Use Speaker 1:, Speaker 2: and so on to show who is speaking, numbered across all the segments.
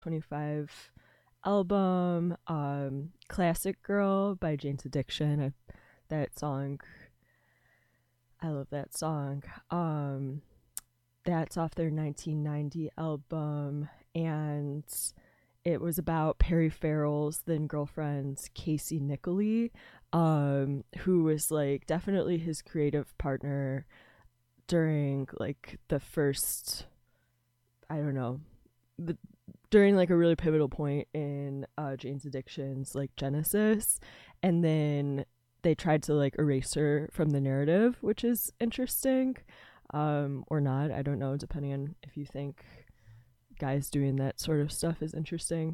Speaker 1: 25 album, Classic Girl by Jane's Addiction. That song, I love that song. That's off their 1990 album, and it was about Perry Farrell's then girlfriend Casey Nicholae, who was like definitely his creative partner during like the first, I don't know, the, during like a really pivotal point in Jane's Addiction's like genesis, and then they tried to like erase her from the narrative, which is interesting, or not. I don't know, depending on if you think guys doing that sort of stuff is interesting.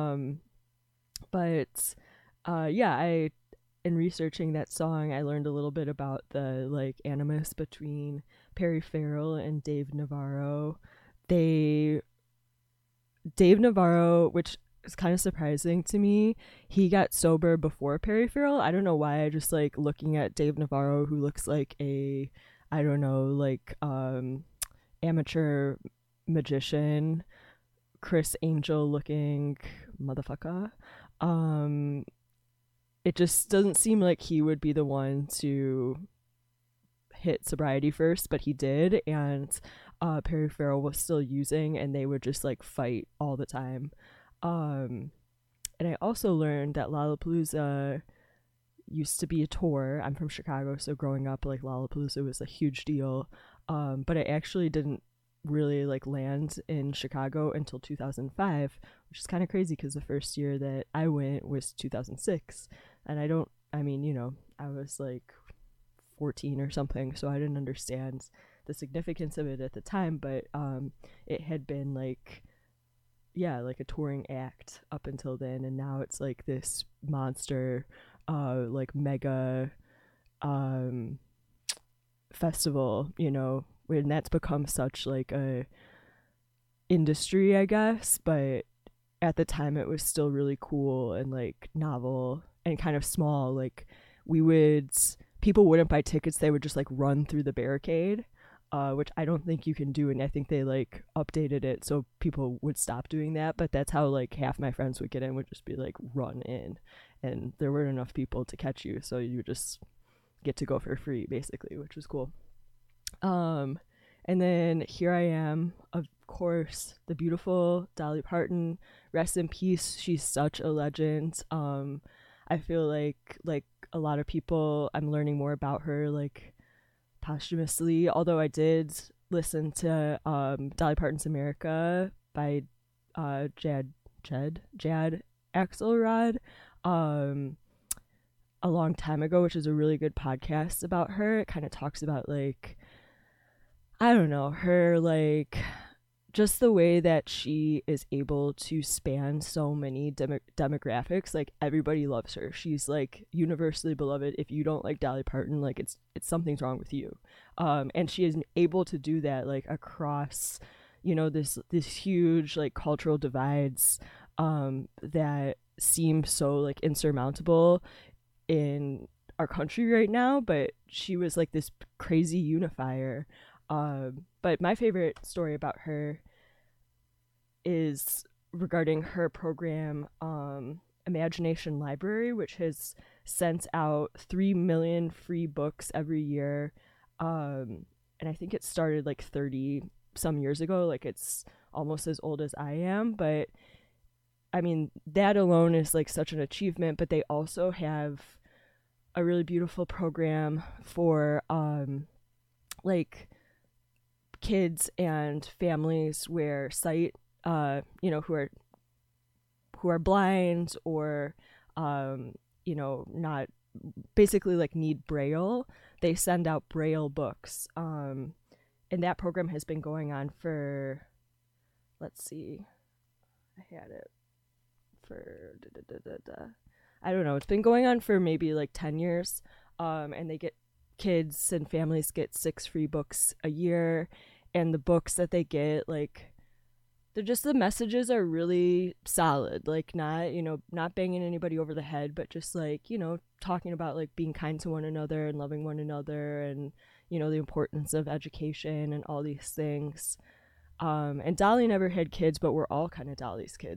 Speaker 1: But yeah, I in researching that song, I learned a little bit about the like animus between Perry Farrell and Dave Navarro. They Dave Navarro, which is kind of surprising to me, he got sober before Perry Farrell. I don't know why. I just like looking at Dave Navarro, who looks like a, I don't know, like amateur magician, Chris Angel looking motherfucker. Um, it just doesn't seem like he would be the one to hit sobriety first, but he did, and Perry Farrell was still using, and they would just like fight all the time. Um, and I also learned that Lollapalooza used to be a tour. I'm from Chicago, so growing up, like Lollapalooza was a huge deal. But I actually didn't really like land in Chicago until 2005, which is kind of crazy because the first year that I went was 2006, and I mean, I was like 14 or something, so I didn't understand the significance of it at the time, but it had been like, yeah, like a touring act up until then, and now it's like this monster like mega um festival, and that's become such like a industry, I guess, but at the time it was still really cool and like novel and kind of small. Like we would people wouldn't buy tickets, they would just like run through the barricade, which I don't think you can do, and I think they like updated it so people would stop doing that. But that's how like half my friends would get in, would just be like run in, and there weren't enough people to catch you, so you just get to go for free basically, which was cool. Um, and then here I am, of course, the beautiful Dolly Parton. Rest in peace. She's such a legend. I feel like a lot of people, I'm learning more about her like posthumously. Although I did listen to Dolly Parton's America by Jad Axelrod um, a long time ago, which is a really good podcast about her. It kind of talks about like, I don't know, her like just the way that she is able to span so many demographics. Like everybody loves her. She's like universally beloved. If you don't like Dolly Parton, like it's something's wrong with you. And she is able to do that like across, this huge like cultural divides that seem so like insurmountable in our country right now, but she was like this crazy unifier. But my favorite story about her is regarding her program, Imagination Library, which has sent out 3 million free books every year. And I think it started like 30 some years ago, like it's almost as old as I am. But I mean, that alone is like such an achievement, but they also have a really beautiful program for like kids and families where sight who are blind or not, basically like need braille. They send out braille books, and that program has been going on for, let's see, I had it for I don't know, it's been going on for maybe like 10 years. And they get, kids and families get 6 free books a year, and the books that they get, like, they're just, the messages are really solid, like not, not banging anybody over the head, but just like, talking about like being kind to one another and loving one another, and the importance of education and all these things. And Dolly never had kids, but we're all kind of Dolly's kids.